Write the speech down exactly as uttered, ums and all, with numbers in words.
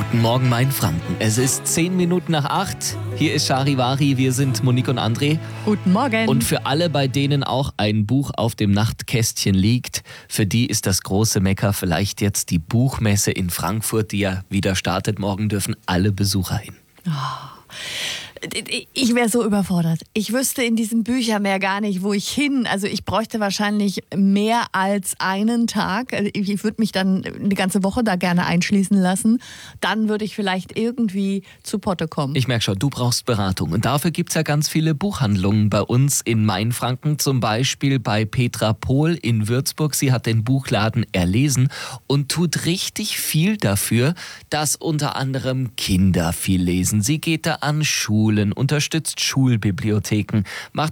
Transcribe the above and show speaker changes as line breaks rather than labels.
Guten Morgen, Mainfranken. Es ist zehn Minuten nach acht. Hier ist Charivari. Wir sind Monique und André.
Guten Morgen.
Und für alle, bei denen auch ein Buch auf dem Nachtkästchen liegt, für die ist das große Mekka vielleicht jetzt die Buchmesse in Frankfurt, die ja wieder startet. Morgen dürfen alle Besucher hin.
Oh. Ich wäre so überfordert. Ich wüsste in diesem Büchermeer gar nicht, wo ich hin. Also ich bräuchte wahrscheinlich mehr als einen Tag. Ich würde mich dann eine ganze Woche da gerne einschließen lassen. Dann würde ich vielleicht irgendwie zu Potte kommen.
Ich merke schon, du brauchst Beratung. Und dafür gibt es ja ganz viele Buchhandlungen bei uns in Mainfranken. Zum Beispiel bei Petra Pohl in Würzburg. Sie hat den Buchladen erlesen und tut richtig viel dafür, dass unter anderem Kinder viel lesen. Sie geht da an Schulen, unterstützt Schulbibliotheken, macht